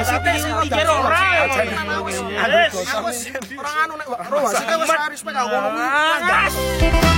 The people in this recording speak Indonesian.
Dikira orang. Orang anu nek roh wasit wis respek aku ngono.